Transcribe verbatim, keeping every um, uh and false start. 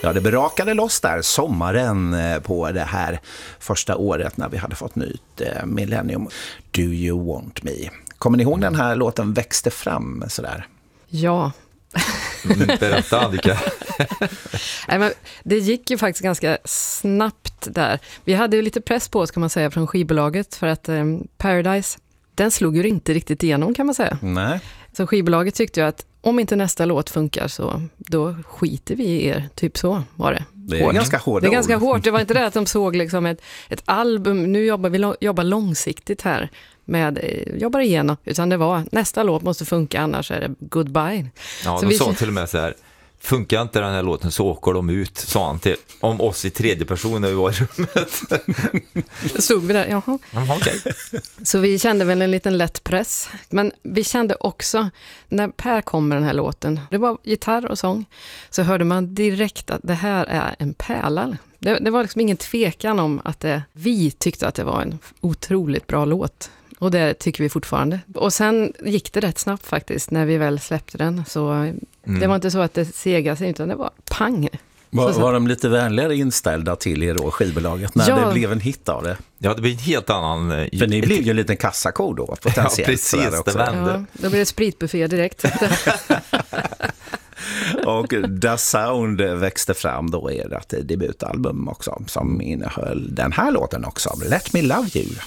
Ja, det berakade loss där sommaren på det här första året när vi hade fått nytt eh, millennium. Do you want me? Kommer ni ihåg den här låten växte fram sådär? Ja. Berätta, Annika. Nej, men det gick ju faktiskt ganska snabbt där. Vi hade ju lite press på oss kan man säga från skivbolaget för att eh, Paradise, den slog ju inte riktigt igenom kan man säga. Nej. Så skivbolaget tyckte ju att om inte nästa låt funkar så då skiter vi i er. Typ så var det. Det är hårt. ganska hårt. Det är ganska hårt. Det var inte det att de såg liksom ett, ett album. Nu jobbar vi lo- jobbar långsiktigt här med eh, jobbar igenom. Utan det var nästa låt måste funka annars är det goodbye. Ja, så de vi sa till och med så här: funkar inte den här låten så åker de ut, sa han till om oss i tredje person när vi var i rummet. såg vi där, jaha. Jaha, okej. Så vi kände väl en liten lätt press. Men vi kände också, när Per kom med den här låten, det var gitarr och sång, så hörde man direkt att det här är en pärla. Det, det var liksom ingen tvekan om att det, vi tyckte att det var en otroligt bra låt. Och det tycker vi fortfarande. Och sen gick det rätt snabbt faktiskt när vi väl släppte den. Så mm. det var inte så att det segade sig utan det var pang. Var, så, så. var de lite vänligare inställda till er då, skivbolaget, när ja. det blev en hit av det? Ja, det blir en helt annan... För ni blev ju en liten kassako då, potentiellt. Ja, precis, det vände. Ja, då blev det spritbuffé direkt. Och Da Sound växte fram då i ert debutalbum också, som innehöll den här låten också, Let Me Love You.